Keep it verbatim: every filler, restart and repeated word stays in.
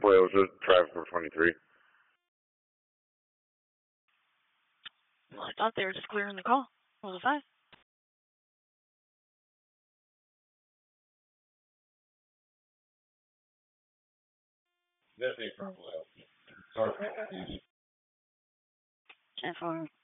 Well, it was just traffic for twenty-three. Well, I thought they were just clearing the call. What was it five? Definitely from left. Sorry for confusion. ten four.